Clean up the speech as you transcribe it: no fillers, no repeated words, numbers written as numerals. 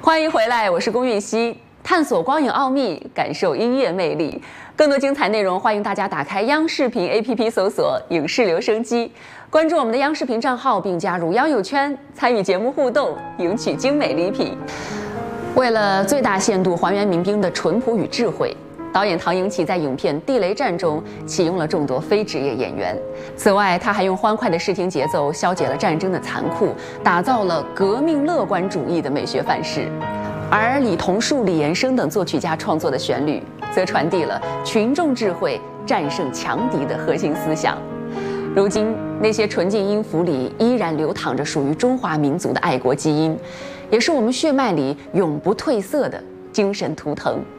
欢迎回来，我是龚韵希，探索光影奥秘，感受音乐魅力。更多精彩内容，欢迎大家打开央视频 APP 搜索“影视留声机”，关注我们的央视频账号，并加入央友圈，参与节目互动，赢取精美礼品。为了最大限度还原民兵的淳朴与智慧，导演唐英奇在影片《地雷战》中启用了众多非职业演员。此外，他还用欢快的视听节奏消解了战争的残酷，打造了革命乐观主义的美学范式。而李桐树、李延生等作曲家创作的旋律，则传递了群众智慧战胜强敌的核心思想。如今，那些纯净音符里依然流淌着属于中华民族的爱国基因，也是我们血脉里永不褪色的精神图腾。